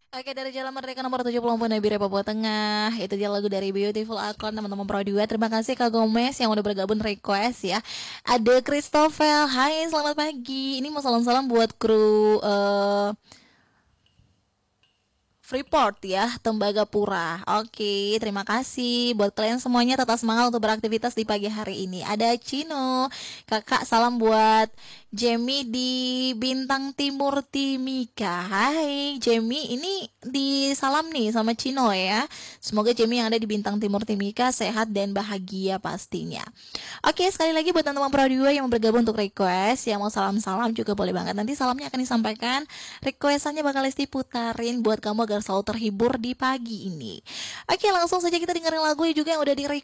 Oke, dari Jalan Merdeka nomor 74 Nabire Papua Tengah. Itu dia lagu dari Beautiful Akon teman-teman Pro 2. Terima kasih Kak Gomez yang udah bergabung request ya. Ada Christopher. Hai, selamat pagi. Ini mau salam-salam buat kru Freeport ya, Tembagapura. Oke, terima kasih buat kalian semuanya, tetap semangat untuk beraktivitas di pagi hari ini. Ada Cino, kakak salam buat Jamie di Bintang Timur Timika. Hai Jamie, ini di salam nih sama Cino ya. Semoga Jamie yang ada di Bintang Timur Timika sehat dan bahagia pastinya. Oke, sekali lagi buat teman-teman Pro 2 yang mau bergabung untuk request, yang mau salam-salam juga boleh banget. Nanti salamnya akan disampaikan, requestannya bakal Lesti putarin buat kamu agar selalu terhibur di pagi ini. Oke, langsung saja kita dengerin lagu juga yang udah di